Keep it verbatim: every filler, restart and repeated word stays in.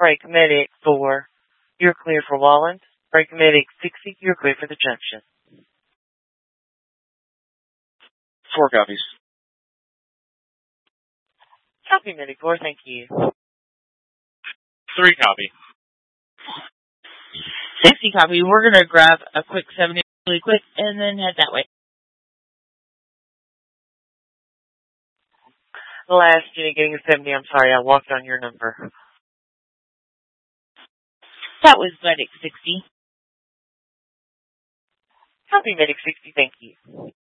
Brake Medic four, you're clear for Walland. Brake Medic sixty, you're clear for the junction. Four copies. Copy, Medic four, thank you. Three copy. sixty copy. We're going to grab a quick seventy really quick and then head that way. Last unit getting a seventy, I'm sorry, I walked on your number. That was Medic sixty. Copy, Medic sixty, thank you.